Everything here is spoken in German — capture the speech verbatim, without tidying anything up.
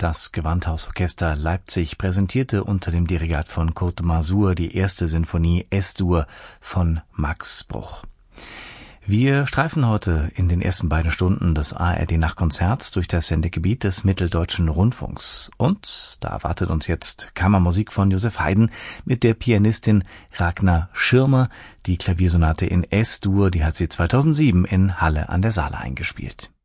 Das Gewandhausorchester Leipzig präsentierte unter dem Dirigat von Kurt Masur die erste Sinfonie Es-Dur von Max Bruch. Wir streifen heute in den ersten beiden Stunden des A R D-Nachtkonzerts durch das Sendegebiet des Mitteldeutschen Rundfunks. Und da erwartet uns jetzt Kammermusik von Joseph Haydn mit der Pianistin Ragnar Schirmer. Die Klaviersonate in Es-Dur, die hat sie zweitausendsieben in Halle an der Saale eingespielt.